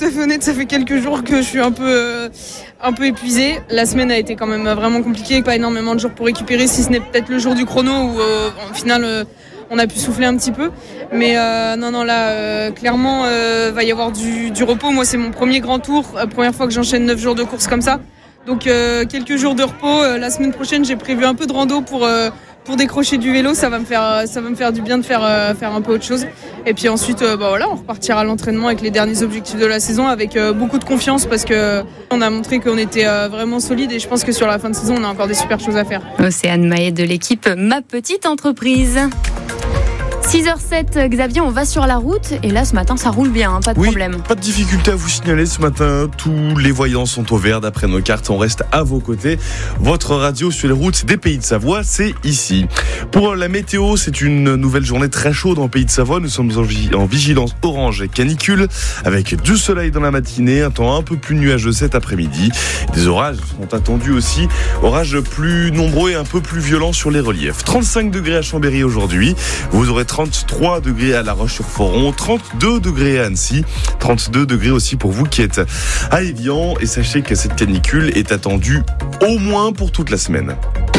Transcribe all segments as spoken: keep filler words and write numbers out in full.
tout à fait honnête, ça fait quelques jours que je suis un peu, euh, un peu épuisée. La semaine a été quand même vraiment compliquée, pas énormément de jours pour récupérer, si ce n'est peut-être le jour du chrono où euh, au final euh, on a pu souffler un petit peu. Mais euh, non, non, là, euh, clairement, euh, va y avoir du, du repos. Moi, c'est mon premier grand tour, euh, première fois que j'enchaîne neuf jours de course comme ça. Donc euh, quelques jours de repos. Euh, la semaine prochaine, j'ai prévu un peu de rando pour... Euh, pour décrocher du vélo, ça va me faire, ça va me faire du bien de faire, euh, faire un peu autre chose. Et puis ensuite, euh, bah voilà, on repartira à l'entraînement avec les derniers objectifs de la saison avec euh, beaucoup de confiance parce que on a montré qu'on était euh, vraiment solide et je pense que sur la fin de saison, on a encore des super choses à faire. Océane Mahé de l'équipe Ma Petite Entreprise. six heures sept, Xavier, on va sur la route et là ce matin ça roule bien, hein, pas de oui, problème. Pas de difficulté à vous signaler ce matin, tous les voyants sont au vert d'après nos cartes, on reste à vos côtés. Votre radio sur les routes des Pays de Savoie, c'est ici. Pour la météo, c'est une nouvelle journée très chaude en Pays de Savoie, nous sommes en vigilance orange et canicule avec du soleil dans la matinée, un temps un peu plus nuageux cet après-midi. Des orages sont attendus aussi, orages plus nombreux et un peu plus violents sur les reliefs. trente-cinq degrés à Chambéry aujourd'hui, vous aurez trente-trois degrés à La Roche-sur-Foron, trente-deux degrés à Annecy, trente-deux degrés aussi pour vous qui êtes à Évian. Et sachez que cette canicule est attendue au moins pour toute la semaine.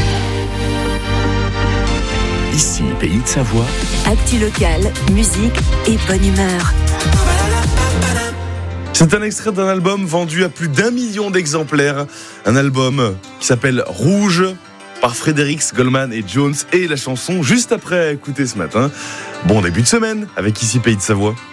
Ici, Pays de Savoie. Actu locale, musique et bonne humeur. C'est un extrait d'un album vendu à plus d'un million d'exemplaires. Un album qui s'appelle Rouge, par Fredericks, Goldman et Jones, et la chanson juste après à écouter ce matin. Bon début de semaine avec Ici Pays de Savoie.